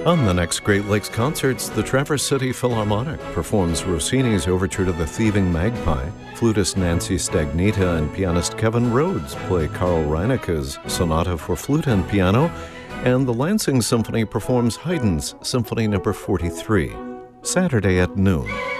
On the next Great Lakes Concerts, the Traverse City Philharmonic performs Rossini's Overture to the Thieving Magpie. Flutist Nancy Stagnita and pianist Kevin Rhodes play Karl Reineke's Sonata for Flute and Piano, and the Lansing Symphony performs Haydn's Symphony No. 43. Saturday at noon.